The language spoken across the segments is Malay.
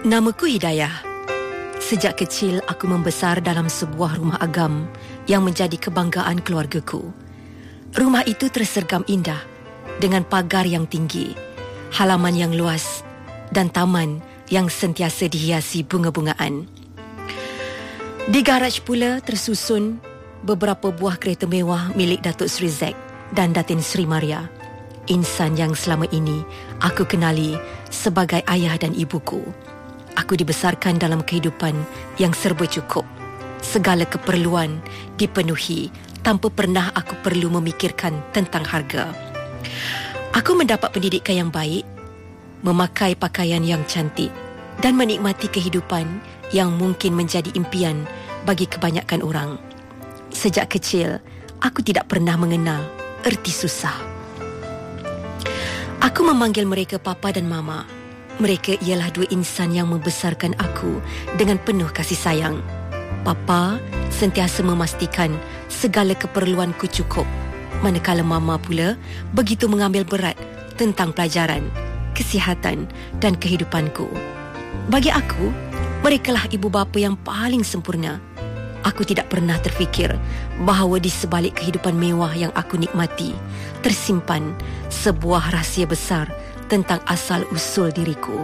Namaku Hidayah. Sejak kecil aku membesar dalam sebuah rumah agam yang menjadi kebanggaan keluargaku. Rumah itu tersergam indah dengan pagar yang tinggi, halaman yang luas dan taman yang sentiasa dihiasi bunga-bungaan. Di garaj pula tersusun beberapa buah kereta mewah milik Datuk Seri Zack dan Datin Seri Maria, insan yang selama ini aku kenali sebagai ayah dan ibuku. Aku dibesarkan dalam kehidupan yang serba cukup. Segala keperluan dipenuhi tanpa pernah aku perlu memikirkan tentang harga. Aku mendapat pendidikan yang baik, memakai pakaian yang cantik dan menikmati kehidupan yang mungkin menjadi impian bagi kebanyakan orang. Sejak kecil, aku tidak pernah mengenal erti susah. Aku memanggil mereka Papa dan Mama. Mereka ialah dua insan yang membesarkan aku dengan penuh kasih sayang. Papa sentiasa memastikan segala keperluanku cukup, manakala Mama pula begitu mengambil berat tentang pelajaran, kesihatan dan kehidupanku. Bagi aku, merekalah ibu bapa yang paling sempurna. Aku tidak pernah terfikir bahawa di sebalik kehidupan mewah yang aku nikmati, tersimpan sebuah rahsia besar tentang asal-usul diriku.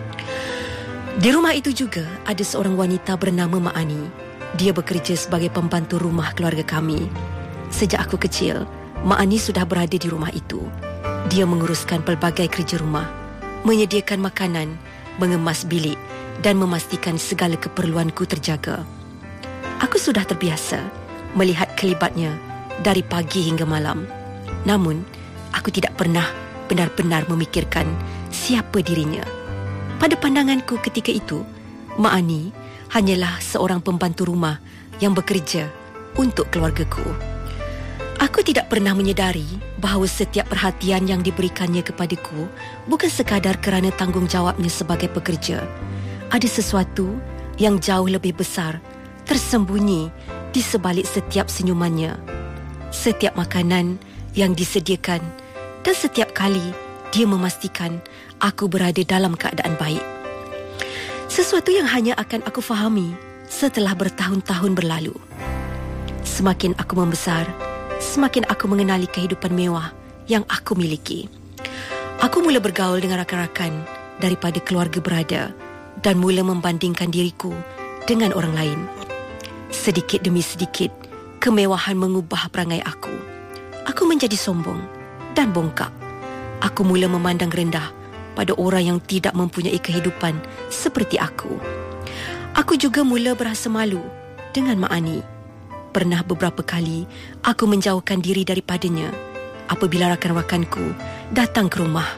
Di rumah itu juga ada seorang wanita bernama Mak Ani. Dia bekerja sebagai pembantu rumah keluarga kami. Sejak aku kecil, Mak Ani sudah berada di rumah itu. Dia menguruskan pelbagai kerja rumah, menyediakan makanan, mengemas bilik dan memastikan segala keperluanku terjaga. Aku sudah terbiasa melihat kelibatnya dari pagi hingga malam. Namun, aku tidak pernah benar-benar memikirkan siapa dirinya. Pada pandanganku ketika itu, Mak Ani hanyalah seorang pembantu rumah yang bekerja untuk keluargaku. Aku tidak pernah menyedari bahawa setiap perhatian yang diberikannya kepadaku bukan sekadar kerana tanggungjawabnya sebagai pekerja. Ada sesuatu yang jauh lebih besar tersembunyi di sebalik setiap senyumannya, setiap makanan yang disediakan dan setiap kali dia memastikan aku berada dalam keadaan baik. Sesuatu yang hanya akan aku fahami setelah bertahun-tahun berlalu. Semakin aku membesar, semakin aku mengenali kehidupan mewah yang aku miliki. Aku mula bergaul dengan rakan-rakan daripada keluarga berada dan mula membandingkan diriku dengan orang lain. Sedikit demi sedikit, kemewahan mengubah perangai aku. Aku menjadi sombong dan bongkak. Aku mula memandang rendah pada orang yang tidak mempunyai kehidupan seperti aku. Aku juga mula berasa malu dengan Mak Ani. Pernah beberapa kali aku menjauhkan diri daripadanya apabila rakan-rakanku datang ke rumah.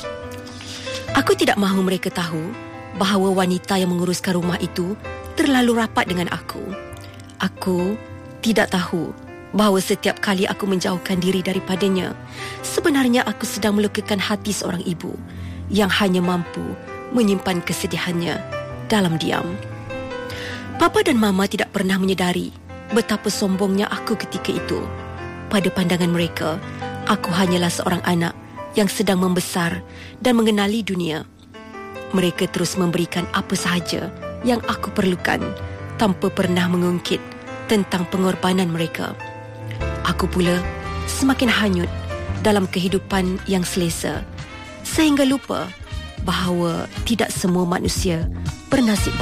Aku tidak mahu mereka tahu bahawa wanita yang menguruskan rumah itu terlalu rapat dengan aku. Aku tidak tahu bahawa setiap kali aku menjauhkan diri daripadanya, sebenarnya aku sedang melukakan hati seorang ibu yang hanya mampu menyimpan kesedihannya dalam diam. Papa dan Mama tidak pernah menyedari betapa sombongnya aku ketika itu. Pada pandangan mereka, aku hanyalah seorang anak yang sedang membesar dan mengenali dunia. Mereka terus memberikan apa sahaja yang aku perlukan tanpa pernah mengungkit tentang pengorbanan mereka. Aku pula semakin hanyut dalam kehidupan yang selesa sehingga lupa bahawa tidak semua manusia bernasib